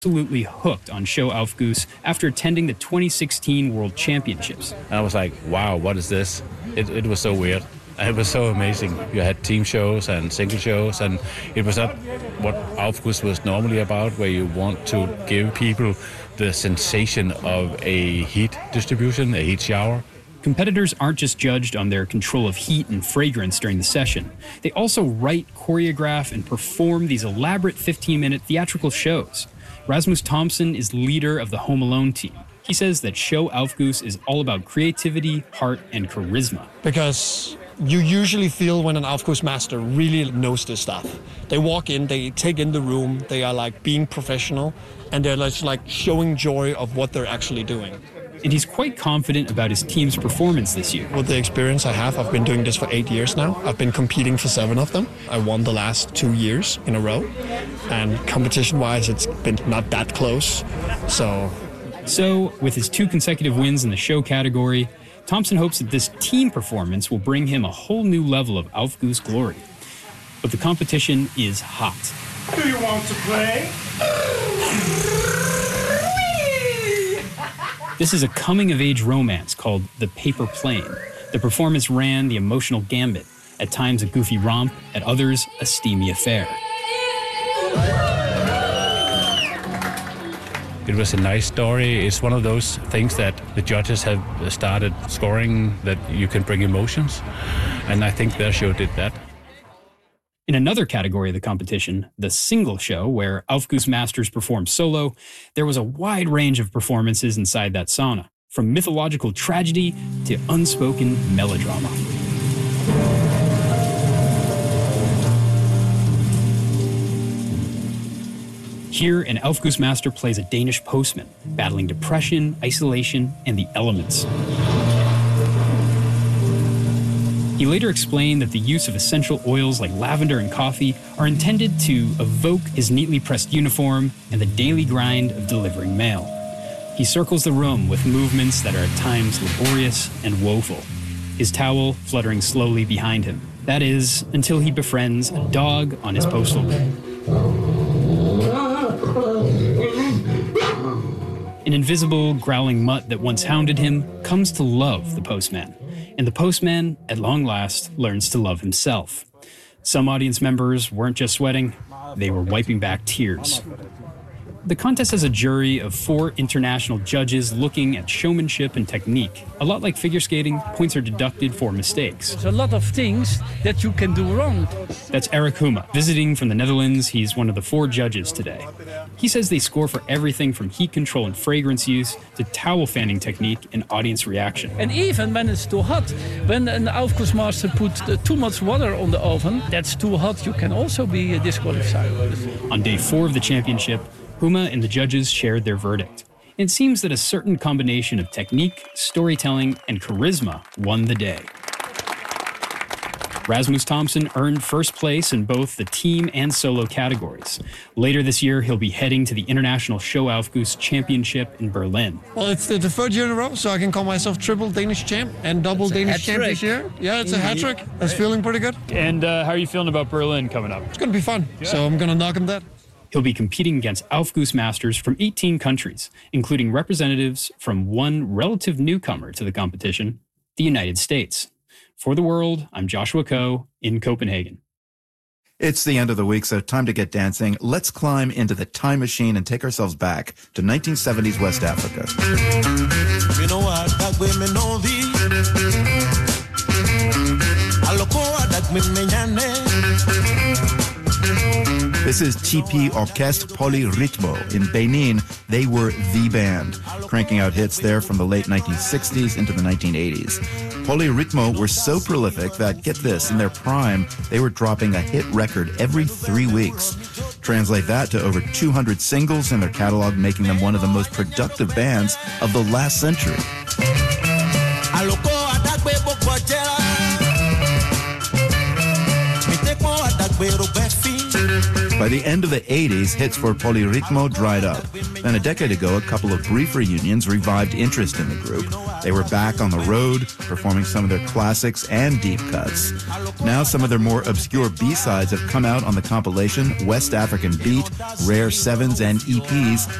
absolutely hooked on Show Aufguss after attending the 2016 World Championships. And I was like, wow, what is this? It was so weird. It was so amazing. You had team shows and single shows, and it was not what Aufguss was normally about, where you want to give people the sensation of a heat distribution, a heat shower. Competitors aren't just judged on their control of heat and fragrance during the session. They also write, choreograph, and perform these elaborate 15-minute theatrical shows. Rasmus Thomsen is leader of the Home Alone team. He says that Show Aufguss is all about creativity, heart, and charisma. Because you usually feel when an Aufguss master really knows this stuff. They walk in, they take in the room, they are like being professional, and they're just like showing joy of what they're actually doing. And he's quite confident about his team's performance this year. With the experience I have, I've been doing this for 8 years now. I've been competing for 7 of them. I won the last 2 years in a row. And competition-wise, it's been not that close. So, with his 2 consecutive wins in the show category, Thomsen hopes that this team performance will bring him a whole new level of Aufguss glory. But the competition is hot. Do you want to play? This is a coming-of-age romance called The Paper Plane. The performance ran the emotional gambit, at times a goofy romp, at others a steamy affair. It was a nice story. It's one of those things that the judges have started scoring that you can bring emotions, and I think their show did that. In another category of the competition, the single show, where Aufguss masters performed solo, there was a wide range of performances inside that sauna, from mythological tragedy to unspoken melodrama. Here, an Aufguss master plays a Danish postman, battling depression, isolation, and the elements. He later explained that the use of essential oils like lavender and coffee are intended to evoke his neatly pressed uniform and the daily grind of delivering mail. He circles the room with movements that are at times laborious and woeful, his towel fluttering slowly behind him. That is, until he befriends a dog on his postal route. An invisible, growling mutt that once hounded him comes to love the postman. And the postman, at long last, learns to love himself. Some audience members weren't just sweating, they were wiping back tears. The contest has a jury of 4 international judges looking at showmanship and technique. A lot like figure skating, points are deducted for mistakes. There's a lot of things that you can do wrong. That's Eric Huma, visiting from the Netherlands. He's one of the 4 judges today. He says they score for everything from heat control and fragrance use to towel fanning technique and audience reaction. And even when it's too hot, when an Aufguss master put too much water on the oven, that's too hot, you can also be disqualified. On day 4 of the championship, Huma and the judges shared their verdict. It seems that a certain combination of technique, storytelling, and charisma won the day. Rasmus Thomsen earned first place in both the team and solo categories. Later this year, he'll be heading to the International Show Aufguss Championship in Berlin. Well, it's the 3rd year in a row, so I can call myself triple Danish champ and double Danish champ this year. Yeah, it's a hat trick. That's feeling pretty good. And how are you feeling about Berlin coming up? It's going to be fun, so I'm going to knock him dead. He'll be competing against Aufguss masters from 18 countries, including representatives from one relative newcomer to the competition, the United States. For The World, I'm Joshua Coe in Copenhagen. It's the end of the week, so time to get dancing. Let's climb into the time machine and take ourselves back to 1970s West Africa. This is TP Orchestre Polyrythmo. In Benin, they were the band, cranking out hits there from the late 1960s into the 1980s. Polyrythmo were so prolific that, get this, in their prime, they were dropping a hit record every 3 weeks. Translate that to over 200 singles in their catalog, making them one of the most productive bands of the last century. By the end of the 80s, hits for Polyrhythmo dried up. Then a decade ago, a couple of brief reunions revived interest in the group. They were back on the road, performing some of their classics and deep cuts. Now some of their more obscure B-sides have come out on the compilation West African Beat, Rare Sevens, and EPs